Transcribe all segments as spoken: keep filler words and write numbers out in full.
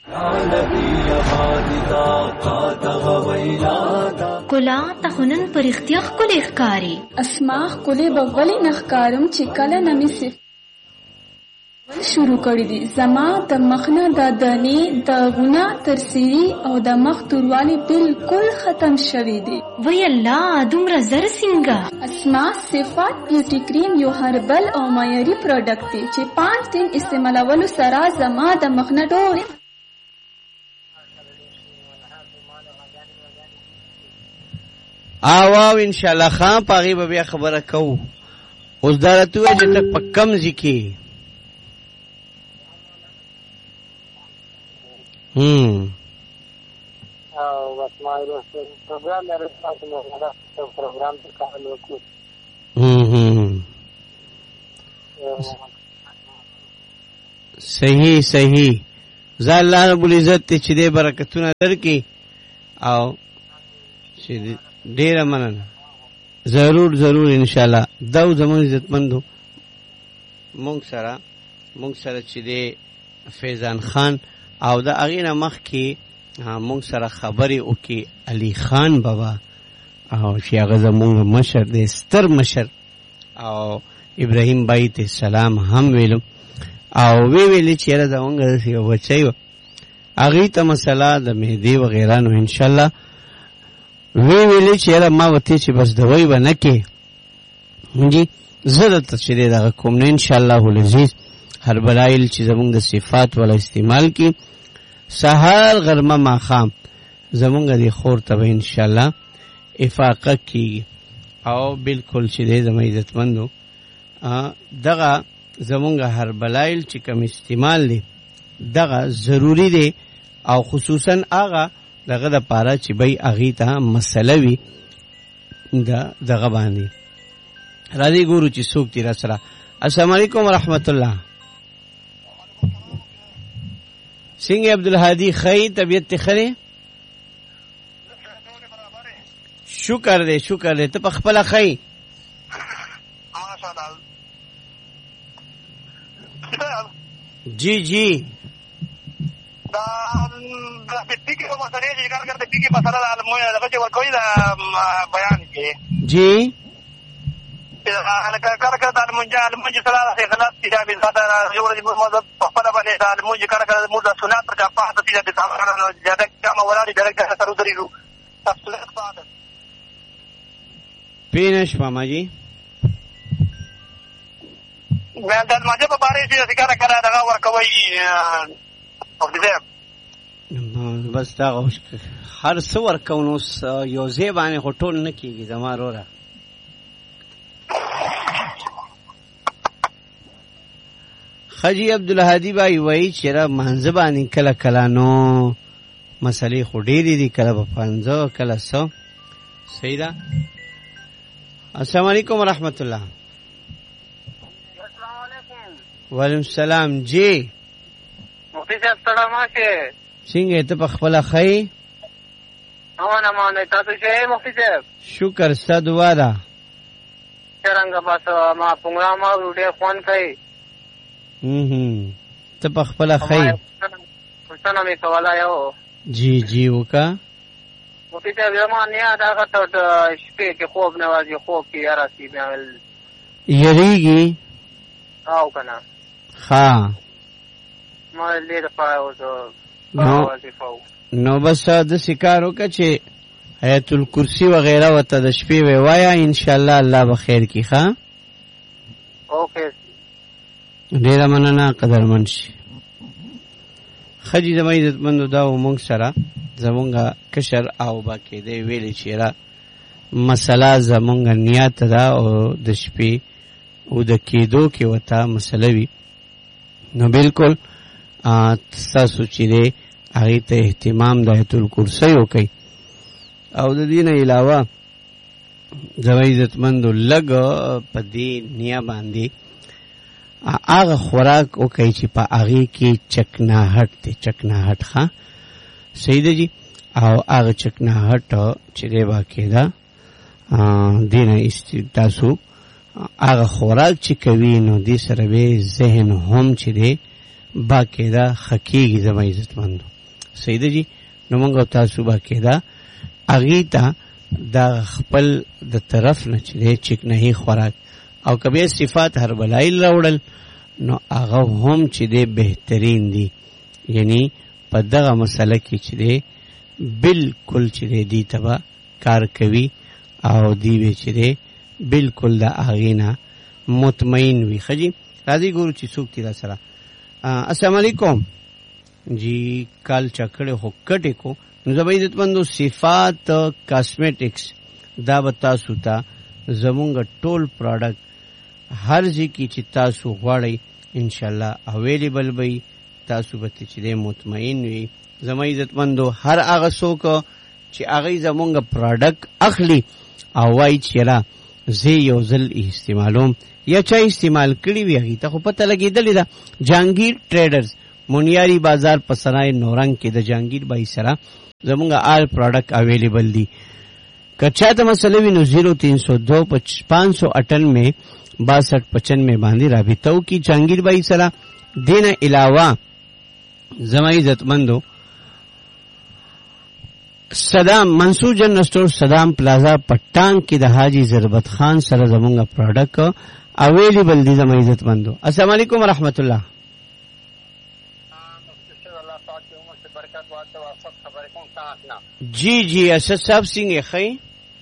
کلا تخنن پر اختیار کل اخکاری اسماخ کلی بغلی نخکارم چې کله نمی صف شروع کړی دي زما د مخنه د دانی د غنا ترسیری او د مخ توروالی بالکل ختم شوی دي. وی الله دومره زر څنګه؟ اسما صفات بیوټی کریم یو هربل او معیاري پروډکټ دی چې پانچ دن استعمالولو سره زما د مخنه ډول آواو انشاءاللہ خان پاغی با بیا خبر کو اوز دارتو ہے جتا پا کم ذکی ہم صحیح صحیح زا اللہ رب العزت تی چی دے برکتونا در کی او چی دے ډیر مننه ضرور ضرور انشاءالله داو زمون عزت مندو مونږ سره مونږ سره چې دی فیضان خان او دا اغینا مخ کې مونږ سره خبرې وکي علي خان بابا او چې هغه زمونږ مشر دی ستر مشر او ابراهیم بای ته سلام هم ویلم او وی ویلی چې را زمونږ یو بچی و هغې ته مسله د مهدي وغیره نو انشاءالله وی ویلی چې یاره ما وتی چې بس دوی به نه کې جی زه درته چې دی دغه کوم نه انشاءالله العزیز هر بلایل چې زمونږ د صفات والا استعمال کی سهار غرمه ماښام زمونږ د خور ته به انشاءالله افاقه کیږي او بالکل چې دی زما عزتمندو دغه زمونږ هر بلایل چې کوم استعمال دی دغه ضروری دی او خصوصا هغه دغه د پاره چې بای اغي ته مسله وي دا دغه باندې راځي ګورو چې څوک تیر سره. السلام علیکم ورحمت الله. څنګه عبدالهادي خی طبیعت خره؟ شکر دې شکر دې ته په خپل خی جی جی دا د پیګي په مسله کې کار کوي د پیګي په سره د موږ دغه چې ورکوي دا بیان کې جی انا کار کوي د موږ د موږ سره د غلط دي دا به یو ورځ موږ په خپل باندې د موږ کار کوي موږ د سنت پر په حساب دي د تاسو زیاده کوم ولادي درګه سره درېلو تفصیلات پاده پینش ماما جی مې د ماجه په باره کې ذکر کړه دا ورکوي بس دا هر څه ورکو نو یو ځای باندې خو ټول نه کېږي زما وروره. خجی عبدالهادي بای وایي چې را مانځه باندې کله کله نو مسلې خو ډېرې دي کله به پنځه کله څه صحیح ده. السلام علیکم ورحمت الله. وعلیکم السلام. جی مفتی صاحب سلام علیکم. څنګه ته په خپل خی؟ اونه مانه تاسو شه مفتی صاحب. شکر ست دعا ده. څنګه بس ما پنګرام او ډېر فون کوي. هم ته په خپل خی. پښتنه می کولا یو. جی جی وکا. مفتی صاحب زما نه دا غته د شپې کې خوب نه واځي خوب کې یاراسي بیاول. یریږي. او کنه. ها. ما لید پاو نو نو بس د سکارو کا چې آیت الکرسی وغیرہ وته د شپې وی وایا ان شاء الله الله به خیر کی ښا. اوکے ډیر مننه قدرمن شي. خجی زما عزتمندو دا مونږ سره زمونږه کشر او باکې دی ویلې چې را مسله زمونږ نیت دا او د شپې او د کېدو کې وته مسله وی نو بالکل تاسو چې دی هغې ته اهتمام د آیت الکرسی وکئ او د دې نه علاوه زما عزتمندو لږ په دې نیا باندې هغه خوراک وکئ چې په هغې کې چکناهټ دی چکناهټ ښه صحیح ده جي او هغه چکناهټ چې دی باقاعده دې نه تاسو هغه خوراک چې کوي نو دې سره به ذهن هم چې دی باقاعده خکیږي زما عزتمندو. صحیح ده جی. نو موږ تاسو به کېدا هغې ته دا خپل د طرف نه چې دی چکنهي خوراک او کبه صفات هر بلایل راوړل نو هغه هم چې دی بهترین دي. یعنی په دغه مسله کې چې دی بالکل چې دی دی تبا کار کوي او دی به چې دی بالکل د هغې نه مطمئن وي. ښه جي راځي ګورو چې څوک تیرا سره. السلام علیکم جی. کال چکړې خو کټې کو نو زه به عزتمندو صفات کاسمیټکس دا به تاسو ته زمونږ ټول پروډکټ هر ځای کې چې تاسو غواړئ انشاءالله اویلیبل وي. تاسو به چې دی مطمئن وي. زما عزتمندو هر هغه څوک چې هغوی زمونږ پروډکټ اخلي او وایي چې یاره زه یو ځل استعمالوم یا چا استعمال کړي وي هغې ته خو پته لګېدلې ده. جهانګیر ټریډرز مونیاري بازار په سرای نورنګ کې د جهانګیر بای سره زمونږ آل پروډکټ اویلیبل دي. که چاته مسله وي نو زیرو تین سو دو پانچ سو اٹھانوے باسٹھ پچانوے باندې رابطه وکړي جهانګیر بای سره. دینه علاوه زما عزتمندو صدام منصور جنرل سٹور صدام پلازا پټان کې د حاجی ضربت خان سره زمونږ پروډکټ اویلیبل دي. زما عزتمندو السلام علیکم ورحمت الله. جی جی اسد صاحب څنګه ښه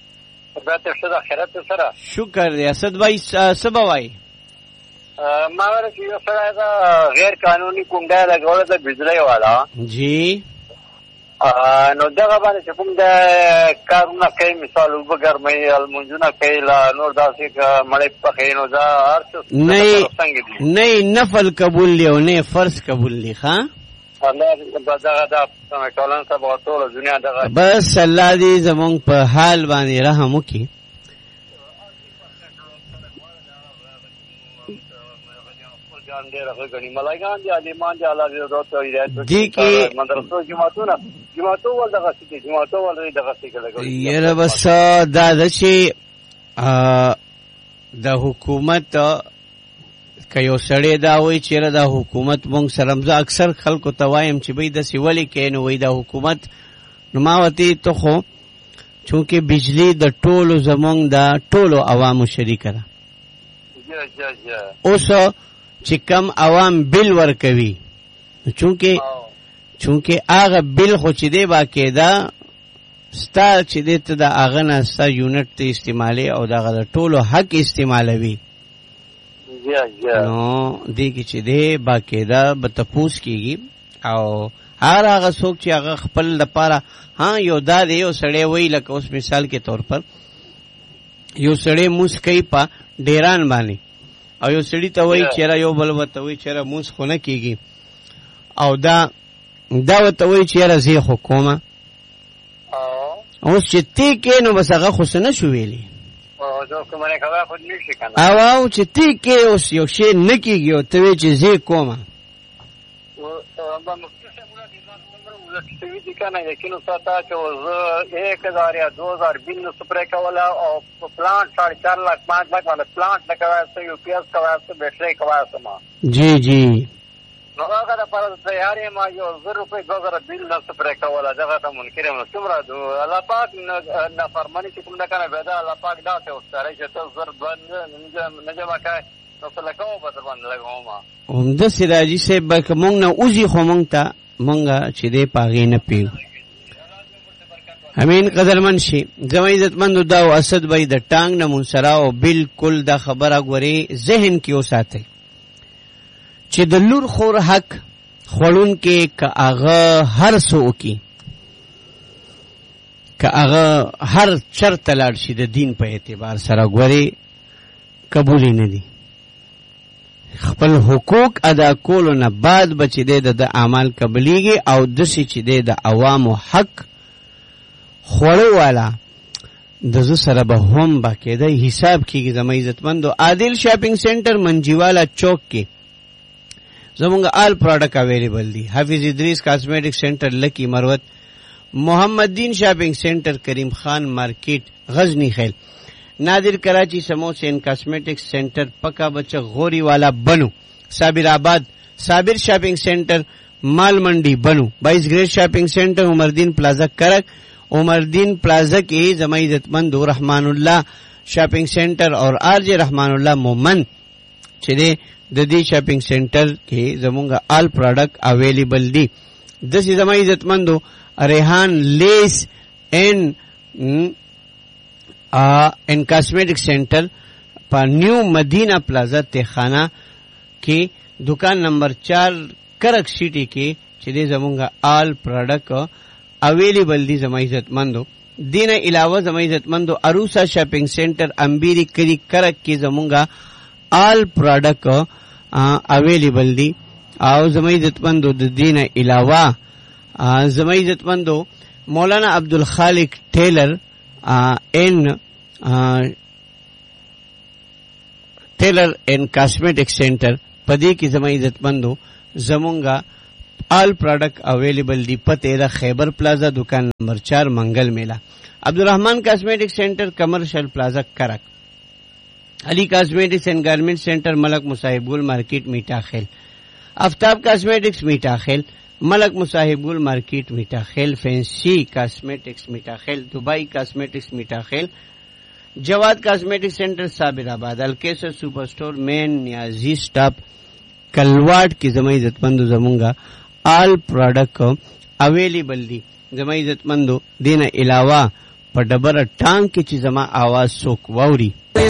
شکر دی. اسد بھائی څه به وایي؟ ما ویل چې یو سړی دا غیر قانوني کونډه لګوله د بجلۍ والا جی نو دغه باندې چې کوم د کارونه کوي مثال اوبه ګرموي لمونځونه کوي نور داسې مړۍ پخوي نو دا هر څه څنګه دي؟ نه نفل قبول دی او نه فرض قبول دی. ښه بس الله دې زمونږ په حال باندې رحم وکړي. یره بس دا ده چې د حکومت که یو سړی دا وایي چې یاره دا حکومت مونږ سره زه اکثر خلکو ته وایم چې بھئی داسې ولې کوې نو وایي دا حکومت نو ما ورته ته خو چونکې بجلی د ټولو زمونږ د ټولو عوامو شریکه ده. اوس چې کم عوام بل ورکوي چونکې چونکې هغه بل خو چې دی باقاعده ستا چې دی ته د هغه نه ستا یونټ ته استعمالوي او د هغه د ټولو حق استعمالوي نو دی کې چې دی باقاعده به تپوس کېږي او هر هغه څوک چې هغه خپل لپاره ها یو دا دی یو سړی وایي لکه اوس مثال کې طور پر یو سړی موس کوي په ډیران باندې او یو سړی ته وایي چې یاره یو بل ورته وایي چې یاره موس خو نه کېږي او دا دا ورته وایي چې یاره زه خو کومه اوس چې تی کې نو بس هغه خو څه نه شو ویلی او او چې تی کې اوس یو شی نه کېږي او ته وایي چې زه کومه کنه یقینو ساته چې زه ایک ہزار یا دو ہزار بل سپرے کولا او پلانٹ ساڑھے چار لاکھ پانچ لاکھ والا پلانٹ نه کوي سه یو پی ایس کوي سه بیٹری کوي سه ما جی جی نو هغه د پر تیارې ما یو زر روپے دو هزار بل سپرے کولا دغه ته منکر نو څومره دو الله پاک نه فرمانی چې کوم نه کنه ودا الله پاک دا ته وستاره چې ته زر باندې نه جمع کوي نو څه لکه په در باندې لګوم ما عمده سراجی سے بک مونږ نه اوزي خو مونږ ته مونږه چې دې پاغې نه پیو امین قدرمن شي. زما عزتمندو دا او اسد بھائی د ټانګ نه مون سره او بالکل دا خبره غوري ذهن کې اوساته چې د لور خور حق خورون کې که هغه هر څو کی که هغه هر چرته لاړ شي د دین په اعتبار سره غوري قبول نه دي. خپل حقوق ادا کولو نه بعد بچی دی د اعمال قبلیږي او دسی چې دی د عوامو حق خوړو والا د زو سره به هم باقاعده حساب کیږي. زما عزتمندو عادل شاپینګ سنټر منجیوالا چوک کې زمونږ آل پروډکټ اویلیبل دي. حافظ ادریس کاسمیټک سنټر لکی مروت محمد دین شاپینګ سنټر کریم خان مارکیٹ غزنی خیل نادر کراچی سموسین کاسمیٹک سینٹر پکا بچہ غوری والا بنو صابر آباد صابر شاپنگ سینٹر مال منڈی بنو، بائیس گریڈ شاپنگ سینٹر عمردین پلازا کرک، عمردین پلازا کی زما عزت مندو رحمان اللہ شاپنگ سینٹر اور آر جے رحمان اللہ مومن چې د دې شاپنگ سینٹر کې زمونږه آل پروډکټ اویلیبل دي. دسې زما عزت مندو ریحان لیس ان ان کاسمیٹک سینٹر په نیو مدینہ پلازا تخانه کې دکان نمبر چار کرک سیٹی کې چې دې زمونږه آل پروډکټ اویلیبل دي زما عزت مندو. دینه علاوه زما عزت مندو اروسا شاپنگ سینٹر امبیری کری کرک کې زمونږه آل پروډکټ اویلیبل دي. او زما عزت مندو د دینه علاوه زما عزت مندو مولانا عبدالخالق ٹیلر ان ٹیلر ان کاسمیٹک سینٹر پدې کې زما عزت مندو زمونږه آل پروڈکٹ اویلیبل دی. پته دا خیبر پلازا دکان نمبر چار منگل میلا، عبدالرحمان کاسمیٹک سینٹر کمرشل پلازا کرک، علی کاسمیٹکس اینڈ گارمنٹ سینٹر ملک مصاحب گل مارکیٹ میٹا خیل، آفتاب کاسمیٹکس میٹا خیل، ملک مصاحب گل مارکیٹ میٹا خیل، فینسی کاسمیٹکس میٹا خیل، دبئی کاسمیٹکس میٹا خیل، جواد کاسمیٹک سینٹر صابر آباد، الکیسر سپر سٹور مین نیازی سٹاپ کلواٹ کی زما عزت مندو زمونږه آل پروډکټ اویلیبل دي. زما عزت مندو دینه علاوه په ډبره ټانک کې چې زما आवाज څوک واوري